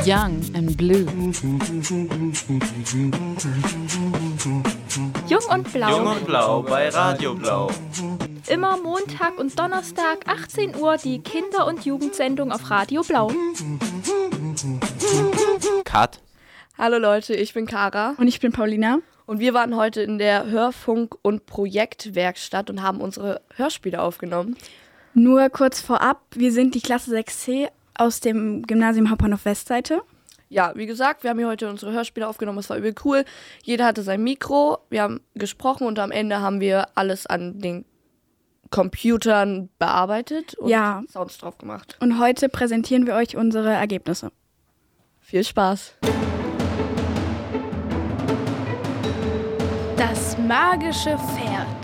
Young and Blue. Jung und Blau. Jung und Blau bei Radio Blau. Immer Montag und Donnerstag 18 Uhr die Kinder- und Jugendsendung auf Radio Blau. Cut. Hallo Leute, ich bin Kara. Und ich bin Paulina. Und wir waren heute in der Hörfunk- und Projektwerkstatt und haben unsere Hörspiele aufgenommen. Nur kurz vorab, wir sind die Klasse 6C aus dem Gymnasium Hauptbahnhof-Westseite. Ja, wie gesagt, wir haben hier heute unsere Hörspiele aufgenommen, es war übel cool. Jeder hatte sein Mikro, wir haben gesprochen und am Ende haben wir alles an den Computern bearbeitet und Sounds drauf gemacht. Und heute präsentieren wir euch unsere Ergebnisse. Viel Spaß! Das magische Pferd.